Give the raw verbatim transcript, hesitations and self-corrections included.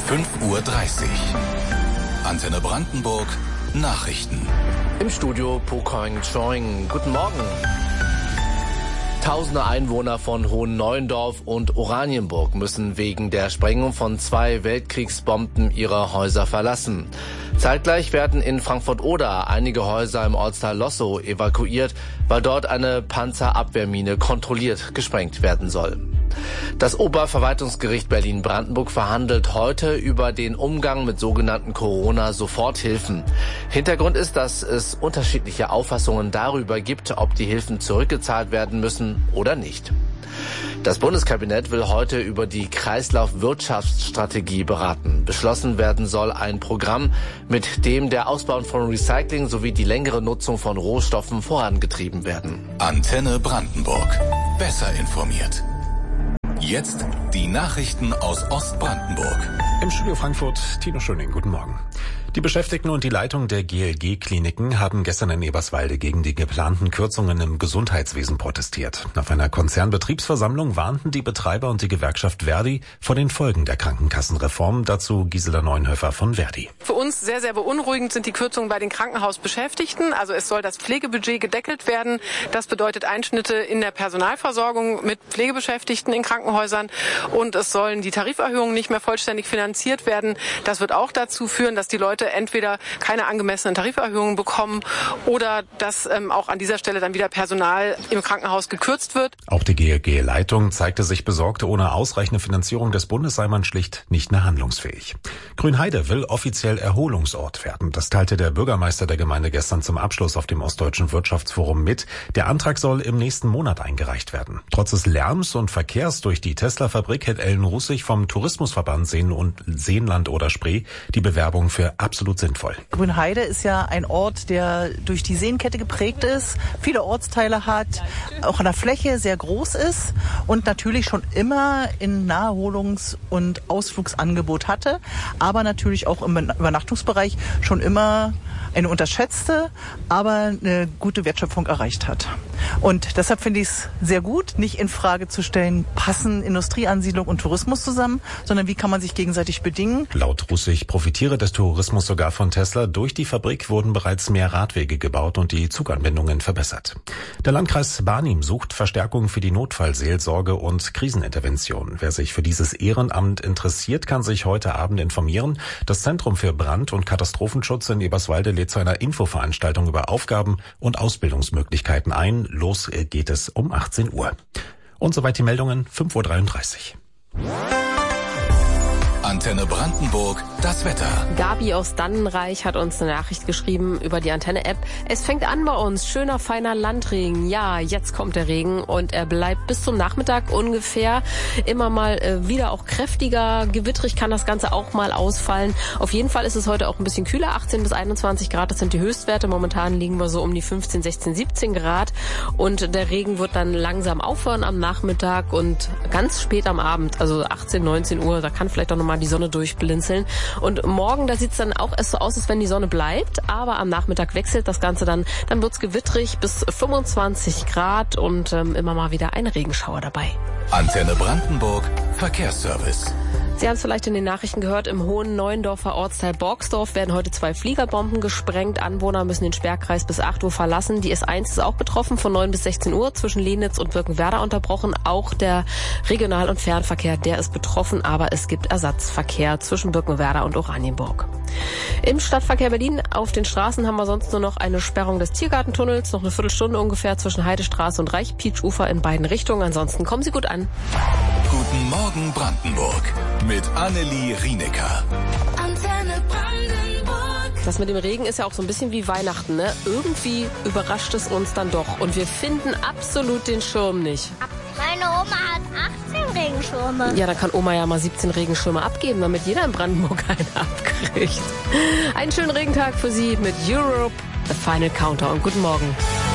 fünf Uhr dreißig. Antenne Brandenburg, Nachrichten. Im Studio Pokoing Choing. Guten Morgen. Tausende Einwohner von Hohenneuendorf und Oranienburg müssen wegen der Sprengung von zwei Weltkriegsbomben ihre Häuser verlassen. Zeitgleich werden in Frankfurt-Oder einige Häuser im Ortsteil Lossow evakuiert, weil dort eine Panzerabwehrmine kontrolliert gesprengt werden soll. Das Oberverwaltungsgericht Berlin-Brandenburg verhandelt heute über den Umgang mit sogenannten Corona-Soforthilfen. Hintergrund ist, dass es unterschiedliche Auffassungen darüber gibt, ob die Hilfen zurückgezahlt werden müssen oder nicht. Das Bundeskabinett will heute über die Kreislaufwirtschaftsstrategie beraten. Beschlossen werden soll ein Programm, mit dem der Ausbau von Recycling sowie die längere Nutzung von Rohstoffen vorangetrieben werden. Antenne Brandenburg. Besser informiert. Jetzt die Nachrichten aus Ostbrandenburg. Im Studio Frankfurt, Tino Schöning, guten Morgen. Die Beschäftigten und die Leitung der G L G-Kliniken haben gestern in Eberswalde gegen die geplanten Kürzungen im Gesundheitswesen protestiert. Auf einer Konzernbetriebsversammlung warnten die Betreiber und die Gewerkschaft Verdi vor den Folgen der Krankenkassenreform. Dazu Gisela Neunhöfer von Verdi. Für uns sehr, sehr beunruhigend sind die Kürzungen bei den Krankenhausbeschäftigten. Also es soll das Pflegebudget gedeckelt werden. Das bedeutet Einschnitte in der Personalversorgung mit Pflegebeschäftigten in Krankenhäusern. Und es sollen die Tariferhöhungen nicht mehr vollständig finanziert werden. Das wird auch dazu führen, dass die Leute entweder keine angemessenen Tariferhöhungen bekommen oder dass ähm, auch an dieser Stelle dann wieder Personal im Krankenhaus gekürzt wird. Auch die G L G-Leitung zeigte sich besorgt, ohne ausreichende Finanzierung des Bundes sei man schlicht nicht mehr handlungsfähig. Grünheide will offiziell Erholungsort werden. Das teilte der Bürgermeister der Gemeinde gestern zum Abschluss auf dem Ostdeutschen Wirtschaftsforum mit. Der Antrag soll im nächsten Monat eingereicht werden. Trotz des Lärms und Verkehrs durch die Tesla-Fabrik hält Ellen Russig vom Tourismusverband Seen und Seenland oder Spree die Bewerbung für absolut sinnvoll. Grünheide ist ja ein Ort, der durch die Seenkette geprägt ist, viele Ortsteile hat, auch an der Fläche sehr groß ist und natürlich schon immer ein Naherholungs- und Ausflugsangebot hatte, aber natürlich auch im Übernachtungsbereich schon immer eine unterschätzte, aber eine gute Wertschöpfung erreicht hat. Und deshalb finde ich es sehr gut, nicht in Frage zu stellen, passen Industrieansiedlung und Tourismus zusammen, sondern wie kann man sich gegenseitig bedingen. Laut Russig profitiere des Tourismus sogar von Tesla. Durch die Fabrik wurden bereits mehr Radwege gebaut und die Zuganbindungen verbessert. Der Landkreis Barnim sucht Verstärkung für die Notfallseelsorge und Krisenintervention. Wer sich für dieses Ehrenamt interessiert, kann sich heute Abend informieren. Das Zentrum für Brand- und Katastrophenschutz in Eberswalde lädt zu einer Infoveranstaltung über Aufgaben und Ausbildungsmöglichkeiten ein. Los geht es um achtzehn Uhr. Und soweit die Meldungen, fünf Uhr dreiunddreißig. Antenne Brandenburg, das Wetter. Gabi aus Dannenreich hat uns eine Nachricht geschrieben über die Antenne-App. Es fängt an bei uns, schöner, feiner Landregen. Ja, jetzt kommt der Regen und er bleibt bis zum Nachmittag ungefähr. Immer mal äh, wieder auch kräftiger, gewittrig kann das Ganze auch mal ausfallen. Auf jeden Fall ist es heute auch ein bisschen kühler, achtzehn bis einundzwanzig Grad, das sind die Höchstwerte. Momentan liegen wir so um die fünfzehn, sechzehn, siebzehn Grad und der Regen wird dann langsam aufhören am Nachmittag und ganz spät am Abend, also achtzehn, neunzehn Uhr, da kann vielleicht auch nochmal die Sonne durchblinzeln. Und morgen, da sieht es dann auch erst so aus, als wenn die Sonne bleibt, aber am Nachmittag wechselt das Ganze dann. Dann wird's gewittrig bis fünfundzwanzig Grad und ähm, immer mal wieder ein Regenschauer dabei. Antenne Brandenburg, Verkehrsservice. Sie haben es vielleicht in den Nachrichten gehört, im Hohenneuendorfer Ortsteil Borgsdorf werden heute zwei Fliegerbomben gesprengt. Anwohner müssen den Sperrkreis bis acht Uhr verlassen. Die S eins ist auch betroffen, von neun bis sechzehn Uhr zwischen Lenitz und Birkenwerder unterbrochen. Auch der Regional- und Fernverkehr, der ist betroffen, aber es gibt Ersatzverkehr zwischen Birkenwerder und Oranienburg. Im Stadtverkehr Berlin auf den Straßen haben wir sonst nur noch eine Sperrung des Tiergartentunnels, noch eine Viertelstunde ungefähr zwischen Heidestraße und Reichpietsch-Ufer in beiden Richtungen. Ansonsten kommen Sie gut an. Guten Morgen Brandenburg mit Annelie Rienecker. Antenne Brandenburg. Das mit dem Regen ist ja auch so ein bisschen wie Weihnachten, ne? Irgendwie überrascht es uns dann doch und wir finden absolut den Schirm nicht. Meine Oma hat achtzehn Regenschirme. Ja, da kann Oma ja mal siebzehn Regenschirme abgeben, damit jeder in Brandenburg einen abkriegt. Einen schönen Regentag für Sie mit Europe, The Final Countdown. Guten Morgen.